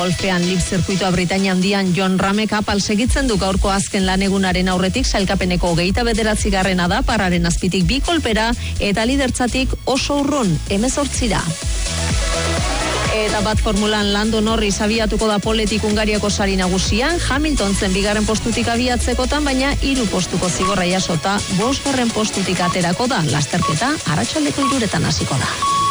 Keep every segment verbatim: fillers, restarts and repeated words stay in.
golfean lip zirkuitoa Britainia handian John Ramek apal segitzen du gaurko azken lanegunaren aurretik sailkapeneko hogeita bederatzigarrena da parraren azpitik bi kolpera eta lidertzatik oso urrun hemezortzira. Eta bat formulan Lando Norris abiatuko da poletik Hungariako sari nagusian, Hamilton zen bigarren postutik abiatzekotan, baina hiru postuko zigorra jasota bosgarren postutik aterako da. Lasterketa arratsaldeko hiruretan hasiko da.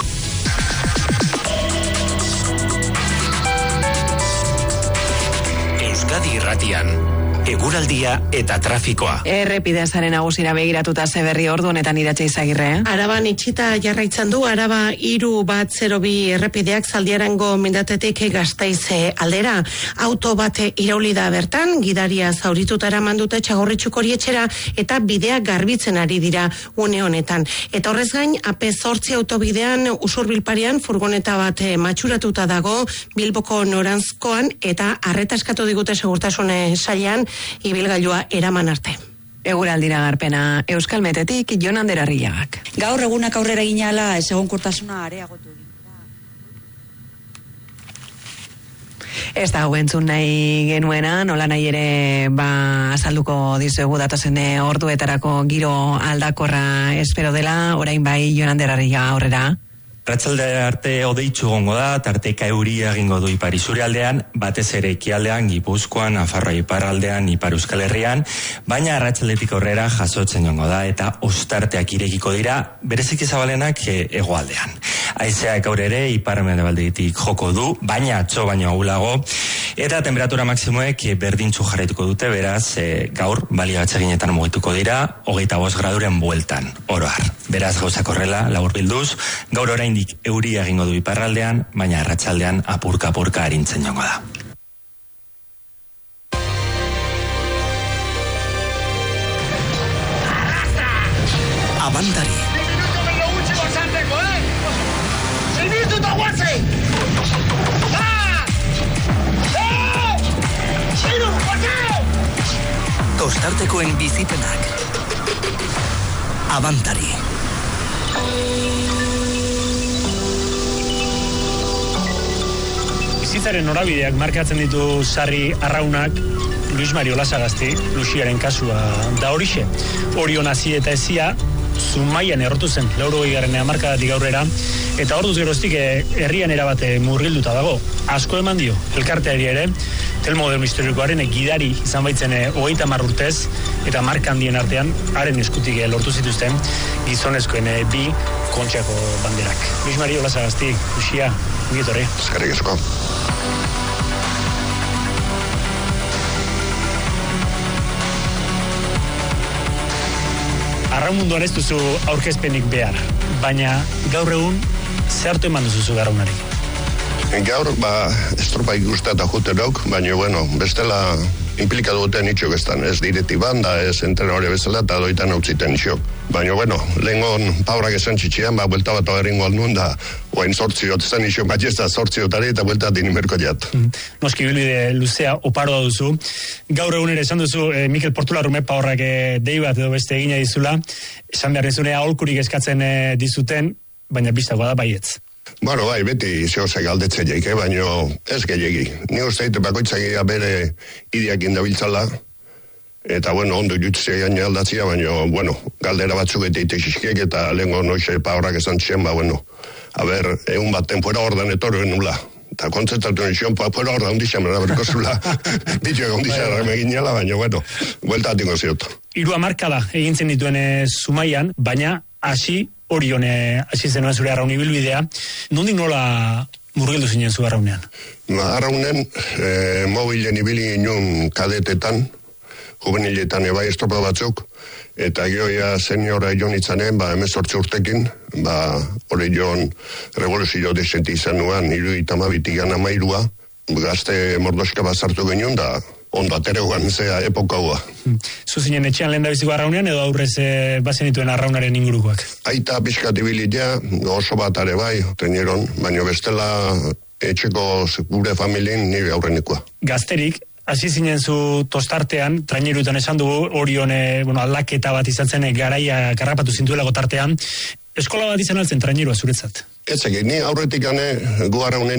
Euskadi Irratian, eguraldia eta trafikoa. Errepidearen nagusira begiratuta zeberri ordu honetan Iratxe Izagirre. Eh? Araban itxita jarraitzen du, Araba hiru bat zero bi errepideak Zaldiarango mendatetik Gasteize aldera. Auto bat irauli da bertan, gidaria zaurituta eraman dute Txagorritxuko Horietxera eta bidea garbitzen ari dira une honetan. Eta horrez gain, A P zortzi autobidean Usurbilparean furgoneta bat matxuratuta dago Bilboko noranzkoan eta arreta eskatu digute segurtasun sailean ibilgailua eraman arte. Eguraldira garpena Euskal Metetik Jon Ander Arriagak. Gaur egunak aurrera ginala ezegonkortasuna areagotu egin da. Ez da hau entzun nahi genuena, nola nahi ere ba azalduko dizuegu datozen orduetarako giro aldakorra espero dela, orain bai Jon Ander Arriaga aurrera. Arratsalde arte hodeitsu egongo da, tarteka euria egingo du ipar isurialdean, batez ere ekialdean, Gipuzkoan, Nafarroa iparraldean, Ipar Euskal Herrian, baina arratsaldetik aurrera jasotzen joango da eta ostarteak irekiko dira, bereziki zabalenak hegoaldean. Haizeak gaur ere ipar-mendebaldetik joko du, baina atzo baino ahulago, eta temperatura maksimoek berdintzu jarraituko dute, beraz e, gaur baliabatzeginetan mugituko dira, hogeita bost graduren bueltan, oro har. Beraz gauzak horrela, laburbilduz, gaur oraindik euria egingo du iparraldean, baina arratsaldean apurka-apurka arintzen joango da. Abandari. Tostartekoen bizipenak. Abandari. Bizitzaren norabideak markatzen ditu sarri arraunak, Luis Mario Lasagasti, Luxiaren kasua da horixe. Orion hasi eta ezia, Zumaian errotu zen, laurogei garren hamarkadatik aurrera, eta orduz geroztik herrian erabate murgilduta dago. Asko eman dio, elkarteari ere, Telmo Moderno historikoaren gidari izan baitzen hogeita hamar urtez, eta marka handien artean, haren eskutik lortu zituzten, gizonezkoen bi kontxako banderak. Luis Mario Lasagasti, Luxia, ungietorri. Eskerrik asko. Arraun munduan ez duzu aurkezpenik behar, baina gaur egun zertu eman duzu garraunari? Gaur, ba, estropa ikustata jutenok, baina, bueno, bestela implikatu duten itxok estan, ez diretiban, da ez entrenore bezala, eta doitan hau ziten itxok. Baina, bueno, lehengon paurak esan txitxian, ba, buelta bat agarringo aldun, da, oain sortziot esan itxok, bat jesta sortziotari, eta buelta dinimerko jat. Mm. Noski bilbide luzea oparoa duzu. Gaur egun ere esan duzu, eh, Mikel Portularrume paurrak eh, dei bat edo beste egina dizula, esan behar dizune aholkurik eskatzen eh, dizuten, baina biztagoa da baietz. Bueno, bai, beti zehose galdetzen jaik, eh? Baina ez gehiagi. Ni uste dut bakoitzakia bere ideakin dabiltzala, eta, bueno, ondo jutzea gaine aldatzia, baina, bueno, galdera batzuk eta itexiskiek, eta lehenko noixe paurrak esan txen, ba, bueno, a ber, egun baten fuera ordan etorren nula. Eta kontzentratu nizion, pa, fuera ordan ondixan, bera berko zula, bitxoek ondixan arremegin jala, baina, bueno, buelta atingo ziot. Hiru hamarkada egintzen dituen Zumaian, baina hasi Orion hasi zenuen zure arraun ibilbidea, nondik nola murgildu zinen zu arraunean? Ba, arraunen, e, mobilen ibili inun kadetetan, juveniletan ebai estropa batzuk, eta gehoia seniora joan itzanen, ba, emezortzi urtekin, ba, hori joan revoluzio desenti izan nuan, iru itamabitik gana mairua, gazte mordoska bat sartu genuen, da, ondo atereuan zea epokaua. Zu zinen etxean lehen da biziko arraunean, edo aurrez e, bazen dituen arraunaren ingurukoak? Aita pixkat ibilitea, oso bat are bai, tenieron, baina bestela etxeko gure familien nire aurrenikoa. Gazterik, hasi zinen zu tostartean, trainerutan esan dugu, Orion bueno, aldaketa bat izan zen, garaia garrapatu zintuelako tartean, eskola bat izan altzen trainerua zuretzat? Ez egin, ni aurretik gane gu arraunen